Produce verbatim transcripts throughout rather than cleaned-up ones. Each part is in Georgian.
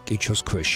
კიჩოს ქვეშ.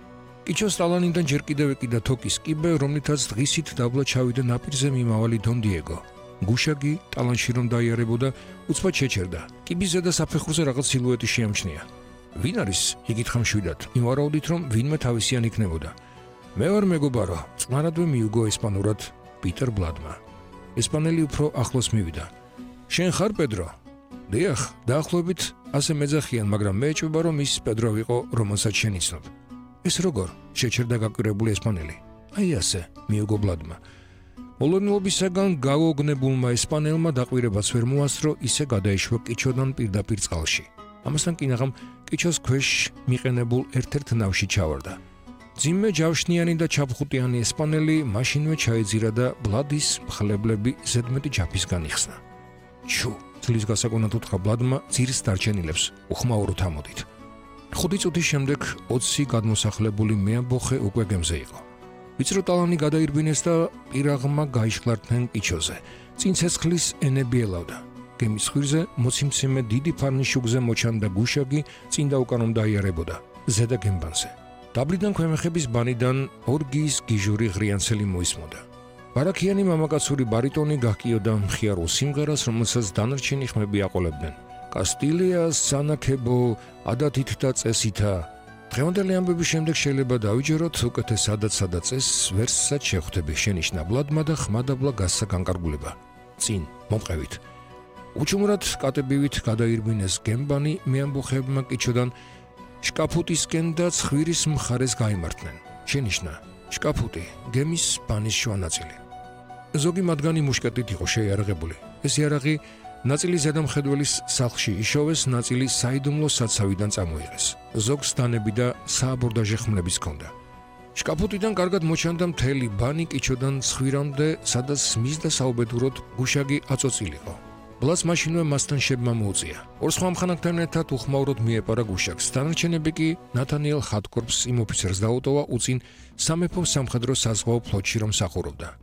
კიჩოს ტალანიდან ჯერ კიდევ ეკიდა თოკის კიბე, რომლითაც დღისით დაბლა ჩავიდა ნაპირზე მიმავალი დონ დიეგო. გუშაგი ტალანში რომ დაიარებოდა, უცბად შეჩერდა. კიბის ზედა საფეხურზე რაღაც სილუეტი შეამჩნია. ვინ არის? იკითხა მშვიდად. იმვარაუდით, რომ ვინმე თავისიან იქნებოდა. მე ვარ მეგობარო, წყნარადვე მიუგო ესპანურად პიტერ ბლადმა. ესპანელი უფრო ახლოს მივიდა. შენ ხარ პედრო? დიახ, დაახლოებით ასე მეძახიან, მაგრამ მე ეჭვება, რომ ის პედრო ვიყო, რომელსაც შენ იცნობ. ეს როგორ? შეჩერდა გაკვირებული ესპანელი. აი ასე, მიუგო ბლადმა. მოლოდინობისაგან გაოგნებულმა ესპანელმა დაკვირებას ვერ მოასწრო, ისე გადაეშვა კიჩოდან პირდაპირ წყალში. ამასთან კინაღამ კიჩოს ქვეშ მიყენებულ ერთ-ერთ ნავში ჩავარდა. ძიმე ჯავშნიანი და ჩაფხუტიანი ესპანელი მაშინვე ჩაეძირა და ბლადის მხლებლები ზედმეტი ჯაფისგან იხსნა. ჩუ, ძლის გასაკონად უთხრა ბლადმა ძირს დარჩენილებს, უხმაუროთ ამოდით. ხუთი წუთის შემდეგ ოცი გადმოსახლებული მეამბოხე უკვე გემზე იყო. ვიწრო ტალანი გადაირბინეს და პირაღმა გაიშხლარდნენ კიჩოზე. წინ ცეცხლის ენები ელავდა. გემის ხვირზე მოციმცემე დიდი ფარნის შუგზე მოჩანდა გუშაგი, წინ და უკანომ დაიარებოდა ზედა გემბანზე. დაბლიდან ქვემეხების ბანიდან ორგიის გიჟური ღრიანცელი მოისმოდა. ბარაქიანი მამაკაცური ბარიტონი გაჰკიოდა მხიარულ სიმღერას, რომელსაც დანარჩენი ხმები აყოლებდნენ. კასტილიას სანაქებო ადათით და წესითა. დღევანდელი ამბების შემდეგ შეიძლება დავიჯეროთ უკეთეს სადაც სადაც ეს ვერსსაც შეხვდები, შენიშნა ბლადმა და ხმადაბლა გასცა განკარგულება. წინ მომყევით. უჩუმრად კატებივით გადაირბინეს გემბანი, მეამბოხეებმა კიჩოდან შკაფუტისკენ და ცხვირის მხარეს გაიმართნენ. შენიშნა შკაფუტი, გემის ბანის შუა ნაწილი. ზოგი მათგანი მუშკეტით იყო შეიარაღებული. ეს იარაღი ნაწილი ზედამხედველის სახლში იშოვეს, ნაწილი საიდუმლო საცავიდან წამოიღეს. ზოგს დანები და სააბორდაჟე ხმლებიც ჰქონდა. შკაფუტიდან კარგად მოჩანდა მთელი ბანი კიჩოდან ცხვირამდე, სადაც მის და საუბედუროდ გუშაგი აწოცილიყო. ბლადს მაშინვე მასთან შებმა მოუწია. ორ სხვა მხანაკთან ერთად უხმაუროდ მიეპარა გუშაგს. დანარჩენები კი ნათანიელ ხატკორპს იმ ოფიცერს დაუტოვა, უწინ სამეფო სამხედრო საზღვაო ფლოტში რომ მსახურობდა.